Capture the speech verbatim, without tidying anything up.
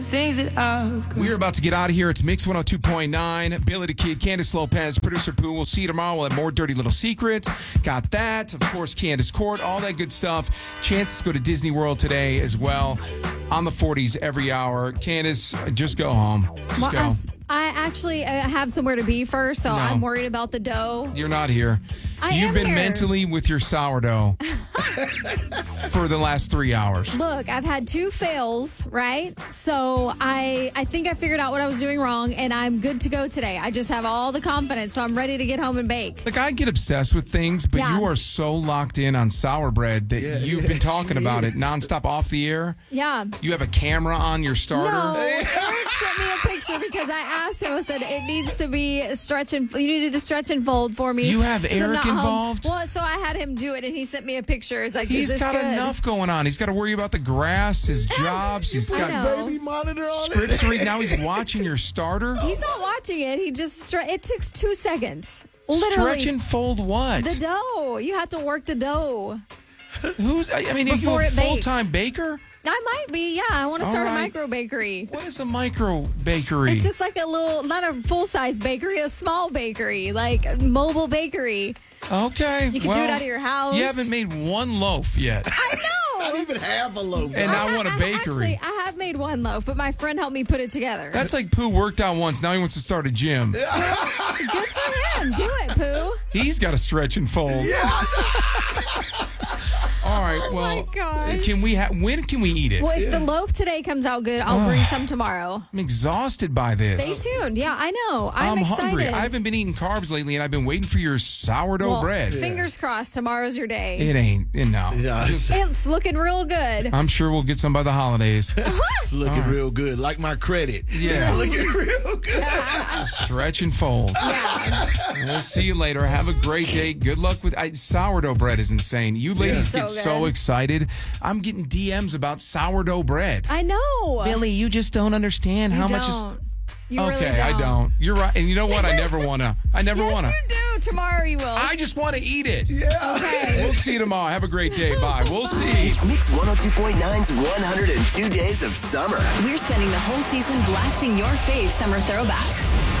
Things that I've We're about to get out of here. It's Mix one oh two point nine. Billy the Kid, Candace Lopez, producer Pooh. We'll see you tomorrow. We'll have more Dirty Little Secrets. Got that. Of course, Candace Court, all that good stuff. Chance to go to Disney World today as well. On the forties every hour. Candace, just go home. Just Well, go. I, I actually uh, have somewhere to be first, so No. I'm worried about the dough. You're not here. I You've am been here. mentally with your sourdough for the last three hours. Look, I've had two fails, right? So I I think I figured out what I was doing wrong, and I'm good to go today. I just have all the confidence, so I'm ready to get home and bake. Like, I get obsessed with things, but Yeah. you are so locked in on sour bread that Yeah, you've yeah, been talking she about it is. nonstop off the air. Yeah. You have a camera on your starter. No, Eric sent me a picture because I asked him. I said it needs to be stretch and you need to do the stretch and fold for me. You have Because I'm Eric not home. involved? Well, so I had him do it, and he sent me a picture. It's like, is He's this got good? enough going on. He's got to worry about the grass, his jobs. He's I got know. Baby monitor on scripts it. read. Now he's watching your starter. He's not watching it. He just stre- it took two seconds. Literally. Stretch and fold what? The dough. You have to work the dough. Who's? I mean, are you Before a it bakes. full-time baker? I might be, yeah. I want to All start right. a micro bakery. What is a micro bakery? It's just like a little, not a full size bakery, a small bakery, like a mobile bakery. Okay. You can well, do it out of your house. You haven't made one loaf yet. I know. Not even half a loaf. And I I ha- want a I- bakery. Actually, I have made one loaf, but my friend helped me put it together. That's like Pooh worked out once. Now he wants to start a gym. Good for him. Do it, Pooh. He's got to stretch and fold. All right. Oh well, my gosh. can we? Ha- when can we eat it? Well, if the loaf today comes out good, I'll bring some tomorrow. I'm exhausted by this. Stay tuned. Yeah, I know. I'm, excited. hungry. I haven't been eating carbs lately, and I've been waiting for your sourdough Well, bread. Fingers crossed. Tomorrow's your day. It ain't. It, no. Yeah, it's, It's looking real good. I'm sure we'll get some by the holidays. it's looking real good. Like my credit. Yeah. It's looking real good. Stretch and fold. We'll see you later. Have a great day. Good luck with I, sourdough bread. Is insane. You ladies Yeah. get So so good. excited. I'm getting D Ms about sourdough bread. I know. Billy, you just don't understand you how don't. much is. You Okay, really don't. I don't. You're right. And you know what? I never wanna. I never Yes, wanna. you do. Tomorrow you will. I just want to eat it. Yeah. okay. We'll see you tomorrow. Have a great day. Bye. We'll see. It's Mix one oh two point nine's one hundred two Days of Summer. We're spending the whole season blasting your fave summer throwbacks.